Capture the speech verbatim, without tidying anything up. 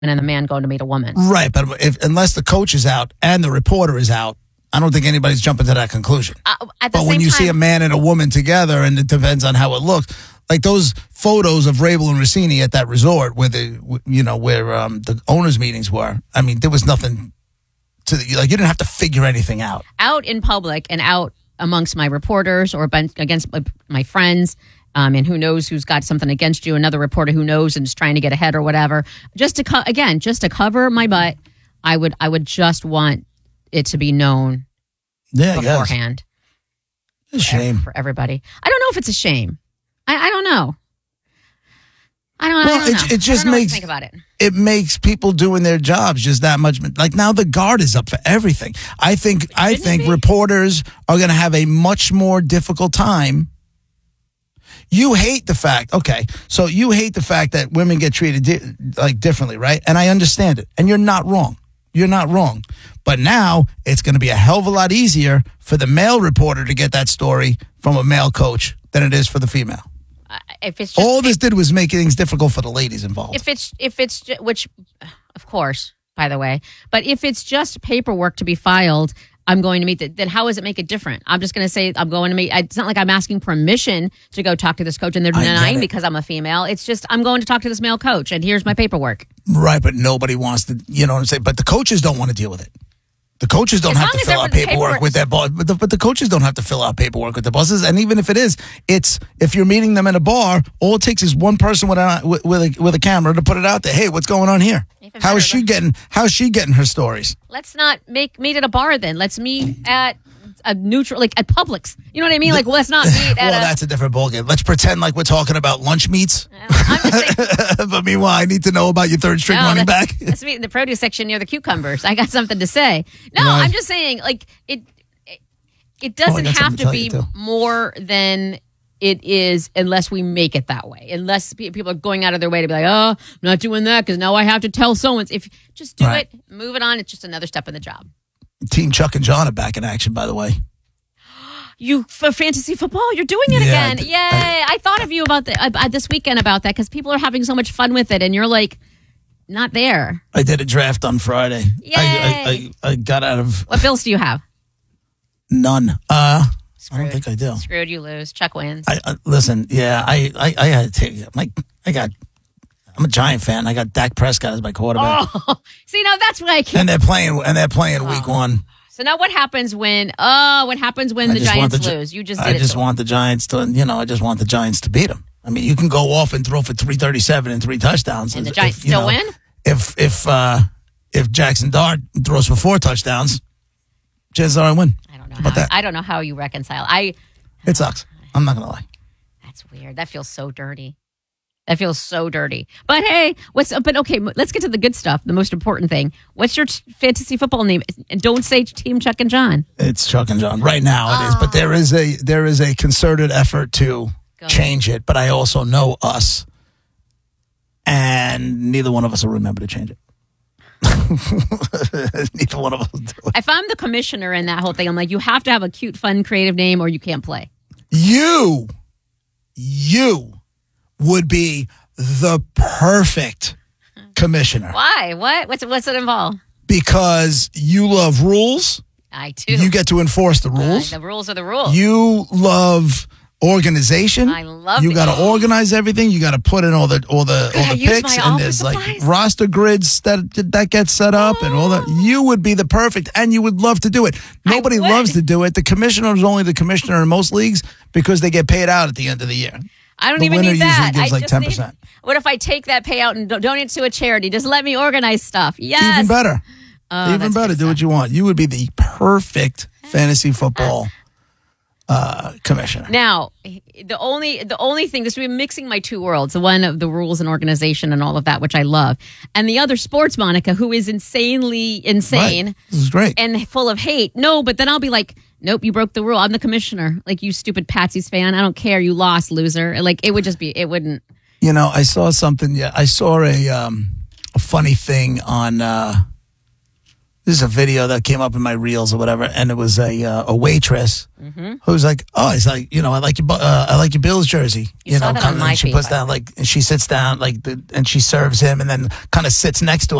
and the man going to meet a woman. Right, but if, unless the coach is out and the reporter is out, I don't think anybody's jumping to that conclusion. Uh, at the but same when you time, see a man and a woman together, and it depends on how it looks, like those photos of Rabel and Rossini at that resort where the, you know, where um, the owners' meetings were. I mean, there was nothing to the, like you didn't have to figure anything out. Out in public and out amongst my reporters or against my friends. Um, and who knows who's got something against you? Another reporter who knows and is trying to get ahead or whatever. Just to co- again, just to cover my butt, I would I would just want it to be known yeah, beforehand. It's a shame for everybody. I don't know if it's a shame. I, I don't know. I don't, well, I don't it, know. it just I don't know makes what to think about it. It makes people doing their jobs just that much. Like now, the guard is up for everything. I think. Shouldn't I think reporters are going to have a much more difficult time. You hate the fact, okay, so you hate the fact that women get treated di- like differently, right? And I understand it. And you're not wrong. You're not wrong. But now it's going to be a hell of a lot easier for the male reporter to get that story from a male coach than it is for the female. Uh, if it's just, all this did was make things difficult for the ladies involved. If it's, if it's, which, of course, by the way, but if it's just paperwork to be filed, I'm going to meet, the, then how does it make it different? I'm just going to say I'm going to meet, it's not like I'm asking permission to go talk to this coach and they're denying because I'm a female. It's just I'm going to talk to this male coach and here's my paperwork. Right, but nobody wants to, you know what I'm saying? But the coaches don't want to deal with it. The coaches don't as have to fill out paperwork, paperwork with their boss, but the, but the coaches don't have to fill out paperwork with their bosses. And even if it is, it's if you're meeting them in a bar, all it takes is one person with a with, with a, with a camera to put it out there. Hey, what's going on here? Even how is she getting? How is she getting her stories? Let's not make meet at a bar then. Let's meet at a neutral, like at Publix. You know what I mean? Like, well, let's not meet at. Well, a, that's a different ballgame. Let's pretend like we're talking about lunch meats. Uh, I'm just saying, but meanwhile, I need to know about your third string no, running let's, back. Let's meet in the produce section near the cucumbers. I got something to say. No, right. I'm just saying, like it. It, it doesn't oh, have to, to be more than it is unless we make it that way. Unless people are going out of their way to be like, oh, I'm not doing that because now I have to tell someone. If just do right. it, move it on. It's just another step in the job. Team Chuck and John are back in action, by the way. You for fantasy football, you're doing it yeah, again. Yay! I, I thought of you about the, uh, this weekend about that because people are having so much fun with it, and you're like, not there. I did a draft on Friday. Yay! I, I, I, I got out of. What bills do you have? None. Uh, Screwed. I don't think I do. Screwed, you lose. Chuck wins. I, uh, listen, yeah, I, I, I had to take. Like, I got. I'm a Giant fan. I got Dak Prescott as my quarterback. Oh, see, now that's what I keep. And they're playing. And they're playing oh. week one. So now what happens when, oh, what happens when I the Giants the, lose? You just did I it just to want them. the Giants to, you know, I just want the Giants to beat them. I mean, you can go off and throw for three thirty-seven and three touchdowns. And the Giants if, still know, win? If if uh, if Jackson Dart throws for four touchdowns, chances are I win. I don't know. How about how, that? I don't know how you reconcile. I. It sucks. I'm not going to lie. That's weird. That feels so dirty. That feels so dirty. But hey, what's but okay, let's get to the good stuff. The most important thing. What's your t- fantasy football name? And don't say Team Chuck and John. It's Chuck and John. Right now it oh. is, but there is a there is a concerted effort to Go change ahead. it, but I also know us. And neither one of us will remember to change it. Neither one of us will do it. If I'm the commissioner in that whole thing, I'm like, you have to have a cute, fun, creative name or you can't play. You you would be the perfect commissioner. Why? What? What's what's it involve? Because you love rules. I do. You get to enforce the rules. Uh, the rules are the rules. You love organization. I love. You got to organize everything. You got to put in all the all the all the picks, and there's supplies. like roster grids that that get set up oh. and all that. You would be the perfect, and you would love to do it. Nobody loves to do it. The commissioner is only the commissioner in most leagues because they get paid out at the end of the year. I don't the even winner need that. Usually gives I like just ten percent. Need, what if I take that payout and do- donate to a charity? Just let me organize stuff. Yes. Even better. Oh, Even better. Do what you want. You would be the perfect fantasy football uh, commissioner. Now, the only the only thing, this would be mixing my two worlds, the one of the rules and organization and all of that, which I love, and the other sports Monica, who is insanely insane. Right. This is great. And full of hate. No, but then I'll be like, nope, you broke the rule. I'm the commissioner. Like, you stupid Patsy's fan. I don't care. You lost, loser. Like, it would just be, it wouldn't. You know, I saw something. Yeah, I saw a um, a funny thing on uh, This is a video that came up in my reels or whatever, and it was a uh, a waitress mm-hmm. who's like, "Oh, it's like you know, I like your uh, I like your Bills jersey." You, you saw know, that kind on of, my and she feed, puts down like, and she sits down like, the, and she serves him, and then kind of sits next to him.